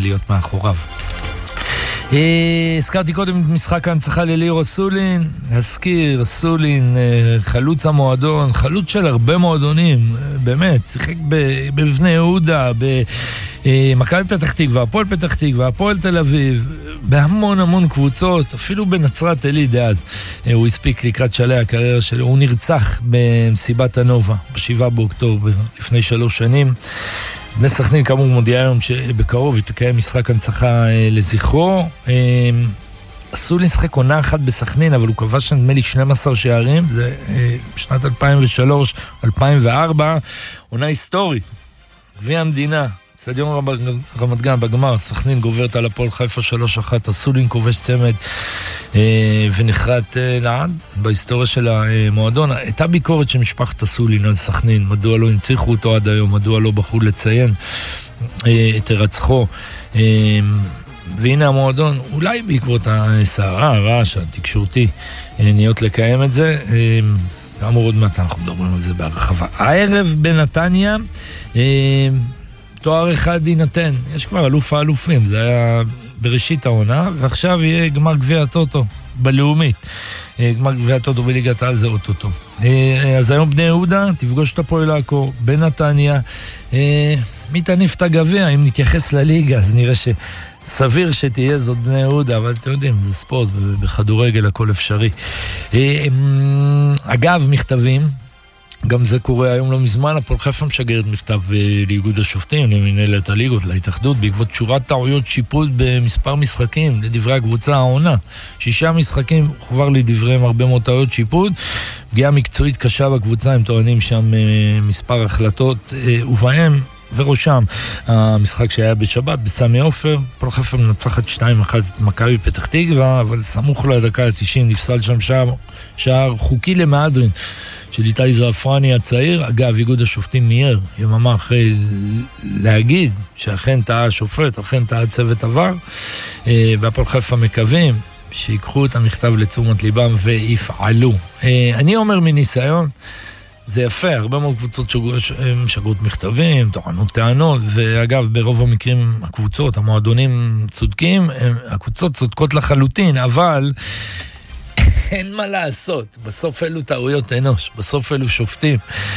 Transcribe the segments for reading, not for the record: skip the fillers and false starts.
להיות מאחוריו. הזכרתי קודם את משחק ההנצחה לליאור אסולין, להזכיר, אסולין, חלוץ המועדון, חלוץ של הרבה מועדונים, באמת, שיחק בבני יהודה, במכבי פתח תקווה, הפועל פתח תקווה, הפועל תל אביב, בהמון קבוצות, אפילו בנצרת עילית דאז. הוא הספיק לקראת שלהי הקריירה שלו, הוא נרצח במסיבת הנובה, ב7 באוקטובר, לפני 3 שנים. בני סכנין כאמור מודיע היום שבקרוב יתקיים משחק הנצחה לזכרו. אסולין שחק עונה אחת בסכנין, אבל הוא כבש נדמה לי 12 שערים, זה בשנת 2003-2004, עונה היסטורית, גביע המדינה, סטדיון רמת גן בגמר, סכנין גוברת על הפועל חיפה 3-1, אסולין כובש צמד ונחרט לעד בהיסטוריה של המועדון. הייתה ביקורת של משפחת אסולין על סכנין, מדוע לא הנציחו אותו עד היום, מדוע לא בחרו לציין את הרצחו, והנה המועדון, אולי בעקבות הסערה, הרעש התקשורתי, נהיות לקיים את זה. כאמור עוד מעט אנחנו מדברים על זה בהרחבה. הערב בנתניה תואר אחד יינתן, יש כבר אלוף האלופים, זה היה בראשית העונה, ועכשיו יהיה גמר גביע הטוטו בלאומית. גמר גביע הטוטו בליגת העל זה אוטוטו. אז היום בני יהודה תפגוש את הפועל עכו בנתניה, מי תניף את הגביע? אם נתייחס לליגה אז נראה שסביר שתהיה זאת בני יהודה, אבל אתם יודעים, זה ספורט, ובכדורגל הכל אפשרי. אגב, מכתבים, גם זה קורה היום לא מזמן, הפועל חיפה משגרת מכתב לאיגוד השופטים, למנהלת הליגות, להתאחדות, בעקבות שורת טעויות שיפוט במספר משחקים, לדברי הקבוצה העונה. 6 משחקים, כבר לדבריהם הרבה מאוד טעויות שיפוט, פגיעה מקצועית קשה בקבוצה, הם טוענים שם מספר החלטות, ובהם וראשם המשחק שהיה בשבת, בסמי עופר, הפועל חיפה מנצחת 2-1 מכבי פתח תקווה, אבל סמוך לדקה ה-90 נפסל שם שער חוקי למהדרין של איתי זעפרני הצעיר. אגב, איגוד השופטים מיהר יממה אחרי להגיד שאכן טעה השופט, אכן טעה צוות עבר, והפועל חיפה מקווים שיקחו את המכתב לתשומת ליבם ויפעלו. אני אומר מניסיון, זה יפה, הרבה מאוד קבוצות שגרות מכתבים, טענות, ואגב, ברוב המקרים הקבוצות, המועדונים צודקים, הקבוצות צודקות לחלוטין, אבל אין מה לעשות, בסוף אלו טעויות אנוש, בסוף אלו שופטים,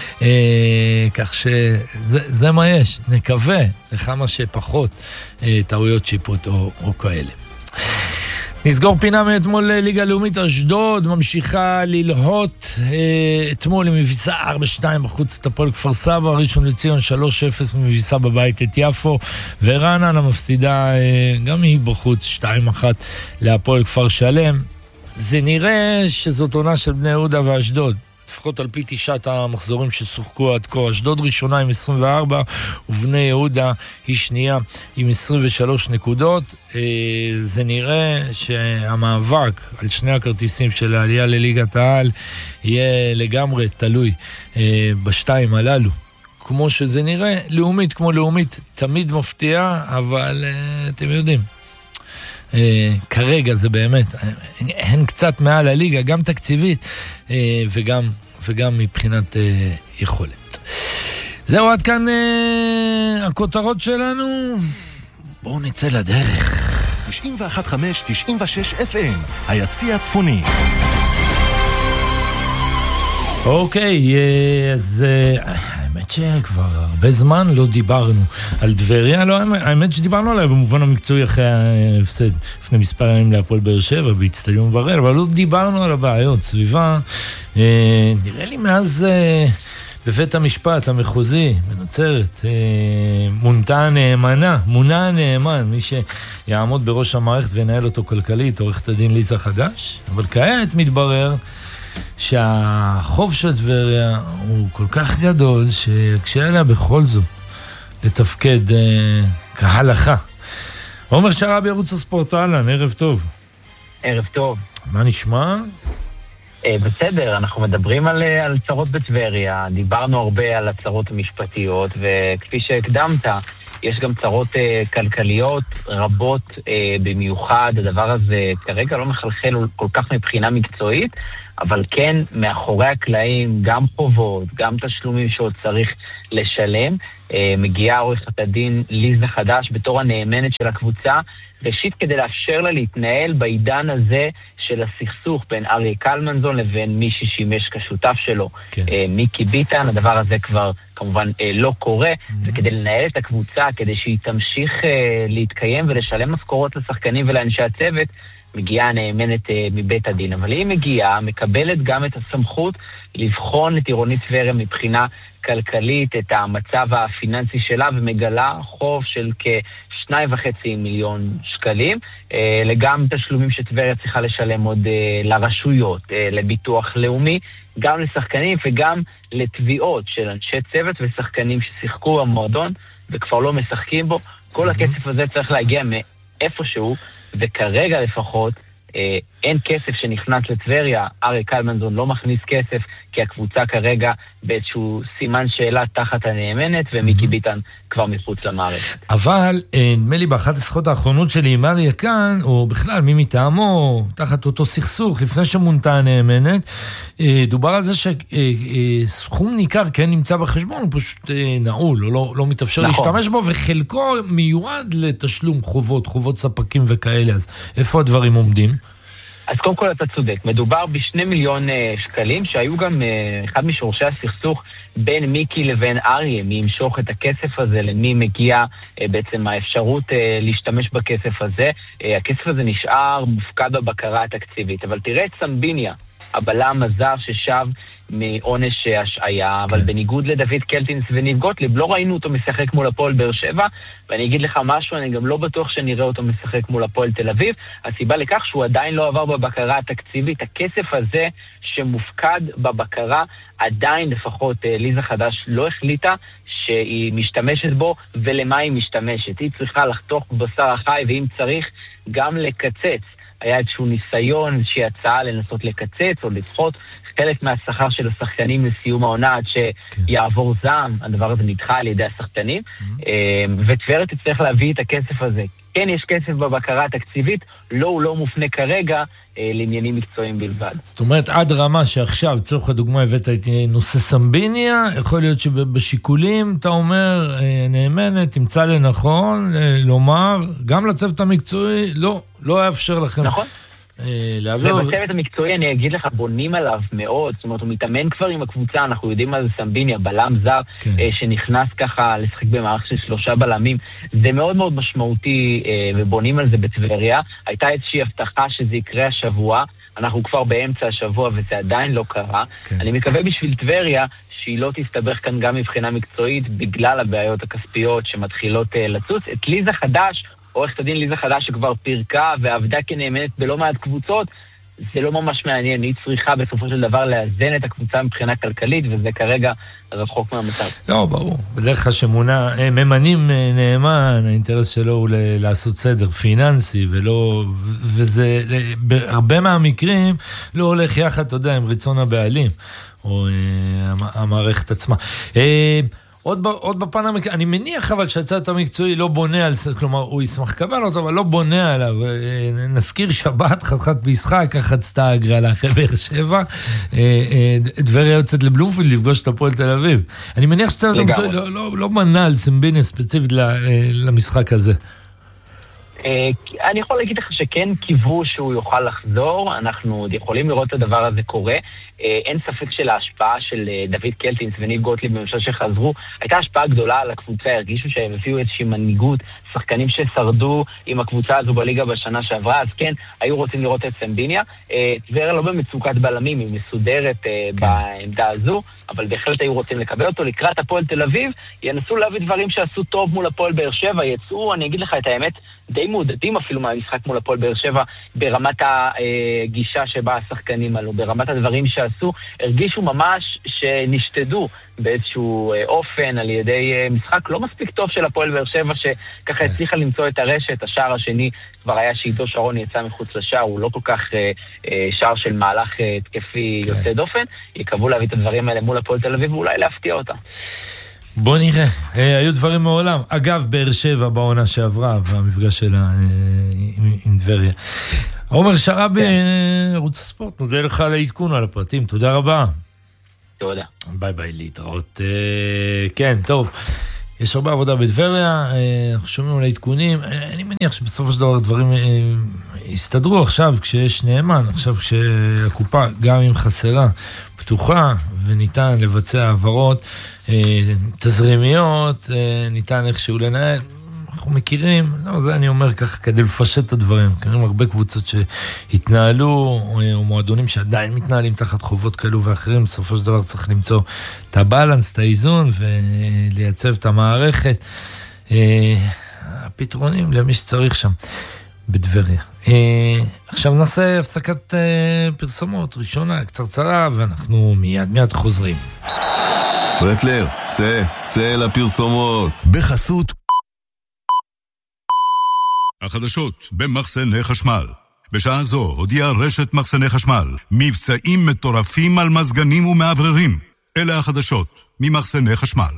כך שזה מה יש, נקווה לכמה שפחות טעויות שיפוט או כאלה. נסגור פינה מאתמול ליגה לאומית, אשדוד ממשיכה ללהות, אתמול היא מביסה 4-2 בחוץ את הפועל כפר סבא, ראשון לציון 3-0 מביסה בבית את יפו, ורעננה מפסידה גם היא בחוץ 2-1 להפועל כפר שלם. זה נראה שזאת עונה של בני יהודה ואשדוד, לפחות על פי 9 המחזורים ששוחקו עד כה. אשדוד ראשונה עם 24, ובני יהודה היא שנייה עם 23 נקודות. זה נראה שהמאבק על 2 הכרטיסים של העלייה לליגת העל יהיה לגמרי תלוי בשתיים הללו. כמו שזה נראה, לאומית כמו לאומית תמיד מפתיעה, אבל אתם יודעים, כרגע זה באמת, הן קצת מעל הליגה, גם תקציבית וגם מבחינת יכולת. זהו, עד כאן הכותרות שלנו, בואו נצא לדרך. 91.5, 96 FM, היציע הצפוני. אוקיי, אז האמת שכבר הרבה זמן לא דיברנו על טבריה, לא, האמת שדיברנו עליה במובן המקצועי אחרי ההפסד לפני מספר ימים להפועל באר שבע באצטדיון בראל, אבל לא דיברנו על הבעיות סביבה. נראה לי מאז בבית המשפט המחוזי בנצרת מונה הנאמן, מי שיעמוד בראש המערכת וינהל אותו כלכלית, עורכת הדין ליזה חדש, אבל כעת מתברר שהחוב של טבריה הוא כל כך גדול שיקשה עליה בכל זאת לתפקד כהלכה. עומר שרה בערוץ הספורט, אהלן, ערב טוב. ערב טוב. מה נשמע? בסדר, אנחנו מדברים על צרות בטבריה, דיברנו הרבה על הצרות המשפטיות, וכפי שהקדמת, יש גם צרות כלכליות רבות במיוחד. הדבר הזה כרגע לא מחלחל כל כך מבחינה מקצועית, אבל כן, מאחורי הקלעים, גם חובות, גם תשלומים שעוד צריך לשלם. מגיעה עורכת הדין ליזה חדש בתור הנאמנת של הקבוצה, ראשית כדי לאפשר לה להתנהל בעידן הזה של הסכסוך בין אריה קלמנזון לבין מי ששימש כשותף שלו, כן. מיקי ביטן. הדבר הזה כבר כמובן לא קורה, וכדי לנהל את הקבוצה, כדי שהיא תמשיך להתקיים ולשלם משכורות לשחקנים ולאנשי הצוות, מגיעה הנאמנת מבית הדין. אבל היא מגיעה, מקבלת גם את הסמכות לבחון את עירונית טבריה מבחינה כלכלית, את המצב הפיננסי שלה, ומגלה חוב של כ2.5 מיליון שקלים, לגם תשלומים שטבריה צריכה לשלם עוד לרשויות, לביטוח לאומי, גם לשחקנים וגם לתביעות של אנשי צוות ושחקנים ששיחקו במועדון וכבר לא משחקים בו. כל הכסף הזה צריך להגיע מאיפשהו, וכרגע לפחות אין כסף שנכנס לטבריה. אריה קלמנזון לא מכניס כסף, כי הקבוצה כרגע באיזשהו סימן שאלה תחת הנאמנת, ומיקי ביטן כבר מחוץ למערכת. אבל נדמה לי באחת השיחות האחרונות שלי עם אריה כאן, או בכלל מי מטעמו, תחת אותו סכסוך, לפני שמונתה הנאמנת, דובר על זה שסכום ניכר כן נמצא בחשבון, הוא פשוט נעול, לא מתאפשר להשתמש בו, וחלקו מיועד לתשלום חובות ספקים וכאלה. אז איפה הדברים עומדים? אז קודם כל אתה צודק, מדובר ב2 מיליון שקלים, שהיו גם אחד משורשי הסכסוך בין מיקי לבין אריה, מי ימשוך את הכסף הזה, למי מגיע בעצם האפשרות להשתמש בכסף הזה. הכסף הזה נשאר מופקד בבקרה התקציבית, אבל תראה את סמביניה, הבלם הזר ששב מעונש השעיה, אבל בניגוד לדוד קלטינס וניב גוטליב, לא ראינו אותו משחק מול הפועל באר שבע, ואני אגיד לך משהו, אני גם לא בטוח שנראה אותו משחק מול הפועל תל אביב. הסיבה לכך שהוא עדיין לא עבר בבקרה התקציבית. הכסף הזה שמופקד בבקרה, עדיין לפחות ליזה חדש לא החליטה שהיא משתמשת בו, ולמה היא משתמשת. היא צריכה לחתוך בשר החי, ואם צריך גם לקצץ. היה איזשהו ניסיון, איזושהי הצעה לנסות לקצץ או לדחות חלק מהשכר של השחקנים לסיום העונה עד שיעבור זעם. הדבר הזה נדחה על ידי השחקנים, וטבריה תצטרך להביא את הכסף הזה. כן, יש כסף בבקרה התקציבית, הוא לא מופנה כרגע לעניינים מקצועיים בלבד. זאת אומרת, עד רמה שעכשיו, צורך הדוגמה, הבאת את נושא סמביניה, יכול להיות שבשיקולים, אתה אומר, נאמנת, תמצא לנכון, לומר, גם לצוות המקצועי, לא יאפשר לכם. נכון. ובצוות המקצועי, אני אגיד לך, בונים עליו מאוד, זאת אומרת, הוא מתאמן כבר עם הקבוצה, אנחנו יודעים מה זה סמביניה, בלם זר, שנכנס ככה לשחק במערך של 3 בלמים, זה מאוד מאוד משמעותי, ובונים על זה בטבריה. הייתה איזושהי הבטחה שזה יקרה השבוע, אנחנו כבר באמצע השבוע וזה עדיין לא קרה. אני מקווה בשביל טבריה שהיא לא תסתבך כאן גם מבחינה מקצועית, בגלל הבעיות הכספיות שמתחילות לצוץ. את ליזה חדש, עורכת הדין ליזה חדש שכבר פירקה ועבדה כנאמנת בלא מעט קבוצות, זה לא ממש מעניין. היא צריכה בסופו של דבר לאזן את הקבוצה מבחינה כלכלית, וזה כרגע רחוק מהמצב. לא, ברור. בדרך כלל שמונה, ממנים נאמן, האינטרס שלו הוא לעשות סדר פיננסי, וזה, בהרבה מהמקרים, לא הולך יחד, אתה יודע, עם רצון הבעלים, או המערכת עצמה. עוד בפן המקצועי, אני מניח אבל שהצוות המקצועי לא בונה על זה, כלומר הוא ישמח לקבל אותו, אבל לא בונה עליו. נזכיר שבת, חתכת משחק, ככה חצתה הגרלה אחרי באר שבע, טבריה יוצאת לבלומפילד לפגוש את הפועל תל אביב. אני מניח שהצוות המקצועי לא בנה על סמביניה ספציפית למשחק הזה. אני יכול להגיד לך שכן קיוו שהוא יוכל לחזור, אנחנו עוד יכולים לראות את הדבר הזה קורה. אין ספק של ההשפעה של דוד קלטינס וניב גוטליב בממשל שחזרו, הייתה השפעה גדולה על הקבוצה, הרגישו שהם הביאו איזושהי מנהיגות, שחקנים ששרדו עם הקבוצה הזו בליגה בשנה שעברה, אז כן, היו רוצים לראות את סמביניה. טבריה לא במצוקת בלמים, היא מסודרת בעמדה הזו, אבל בהחלט היו רוצים לקבל אותו. לקראת הפועל תל אביב, ינסו להביא דברים שעשו טוב מול הפועל באר שבע, יצאו, אני אגיד לך את האמת, די מעודדים אפילו מהמשחק מול הפועל באר שבע, ברמת הגישה שבה השחקנים עלו, ברמת הדברים שעשו, הרגישו ממש שנשתדו באיזשהו אופן על ידי משחק לא מספיק טוב של הפועל באר שבע, שככה הצליחה למצוא את הרשת. השער השני כבר היה שעידו שרון יצא מחוץ לשער, הוא לא כל כך שער של מהלך תקפי יוצא דופן. יקוו להביא את הדברים האלה מול הפועל תל אביב ואולי להפתיע אותה. בוא נראה, היו דברים מעולם. אגב, באר שבע בעונה שעברה, והמפגש שלה עם דבריה. עומר שרבי, ערוץ הספורט, נודה לך על העדכון על הפרטים, תודה רבה. תודה. ביי ביי, להתראות. כן, טוב. יש הרבה עבודה בדבריה, אנחנו שומעים על העדכונים, אני מניח שבסופו של דבר דברים הסתדרו עכשיו כשיש נאמן, עכשיו כשהקופה גם אם חסרה פתוחה וניתן לבצע העברות תזרימיות, ניתן איכשהו לנהל, אנחנו מכירים, לא, זה אני אומר ככה כדי לפשט את הדברים, מכירים הרבה קבוצות שהתנהלו, או מועדונים שעדיין מתנהלים תחת חובות כאלו ואחרים, בסופו של דבר צריך למצוא את הבלנס, את האיזון, ולייצב את המערכת, הפתרונים למי שצריך שם, בדבריה. עכשיו נעשה הפסקת פרסומות ראשונה, קצרצרה, ואנחנו מיד חוזרים. ברטלר, צא לפרסומות. בחסות החדשות במחסני חשמל. בשעה זו הודיעה רשת מחסני חשמל מבצעים מטורפים על מזגנים ומעבררים. אלה החדשות ממחסני חשמל.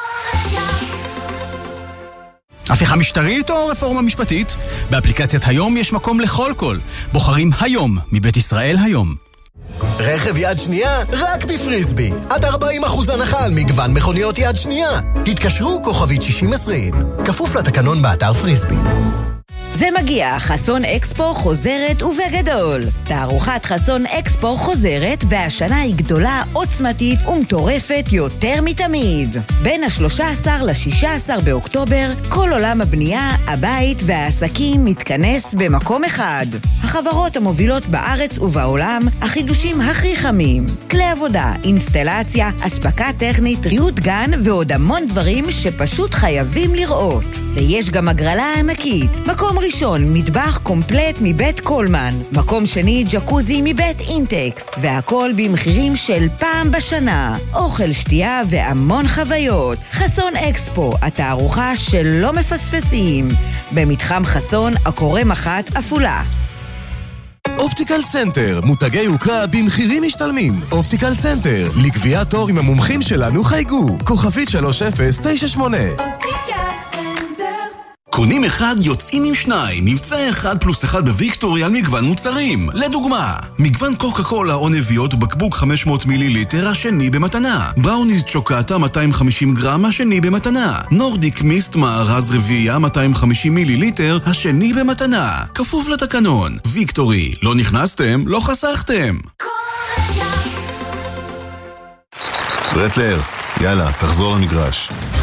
הפיכה משטרית או רפורמה משפטית? באפליקציית היום יש מקום לכל קול. בוחרים היום מבית ישראל היום. רכב יד שנייה רק בפריסבי. עד 40% הנחה על מגוון מכוניות יד שנייה. התקשרו כוכבית 6020. כפוף לתקנון באתר פריסבי. זה מגיע, חסון אקספו חוזרת ובגדול. תערוכת חסון אקספו חוזרת, והשנה היא גדולה, עוצמתית ומטורפת יותר מתמיד. בין ה-13 ל-16 באוקטובר, כל עולם הבנייה, הבית והעסקים מתכנס במקום אחד. החברות המובילות בארץ ובעולם, החידושים הכי חמים, כלי עבודה, אינסטלציה, אספקה טכנית, ריהוט גן ועוד המון דברים שפשוט חייבים לראות. ויש גם הגרלה ענקית. מקום ראשון, מטבח קומפלט מבית קולמן. מקום שני, ג'קוזי מבית אינטקס. והכל במחירים של פעם בשנה. אוכל, שתייה והמון חוויות. חסון אקספו, התערוכה שלא מפספסים. במתחם חסון, הקורא מחת אפולה. אופטיקל סנטר, מותגי יוקרה במחירים משתלמים. אופטיקל סנטר, לקביעת תור עם המומחים שלנו חייגו. כוכבית 3098. קונים אחד, יוצאים עם שניים. מבצע 1+1 בוויקטורי על מגוון מוצרים. לדוגמה, מגוון קוקה קולה או נביאות בקבוק 500 מיליליטר, השני במתנה. בראוניז צ'וקטה 250 גרם, השני במתנה. נורדיק מיסט מארז רביעייה 250 מיליליטר, השני במתנה. כפוף לתקנון. ויקטורי, לא נכנסתם, לא חסכתם. ברטלר, יאללה, תחזור למגרש.